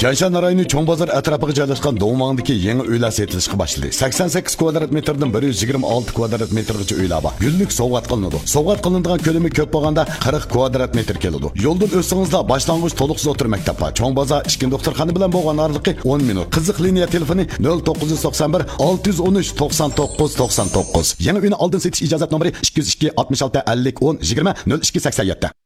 Tianshan rayoni Cho'ng bozor atrofiga joylashgan Dongmangdagi yangi uylar sotilishga boshladi. 88 kvadrat metrdan 126 kvadrat metrgacha uylar bor. Gullik sovg'at qilinadi. Sovg'at qilinadigan ko'lami ko'p bo'lganda 40 kvadrat metr keladi. Yo'ldan o'tsangizda boshlang'ich to'liq o'tir maktab bor. Cho'ng bozor ishkin doktorxona bilan bo'lgan oraliqi 10 minut. Qiziq liniya telefoni 0991 613 99 99. Yangi uyni oldin setish ijozat nomeri 202 66 50 10 20 0287.